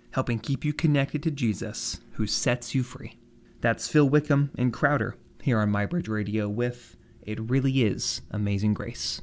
helping keep you connected to Jesus, who sets you free. That's Phil Wickham and Crowder here on MyBridge Radio with It Really Is Amazing Grace.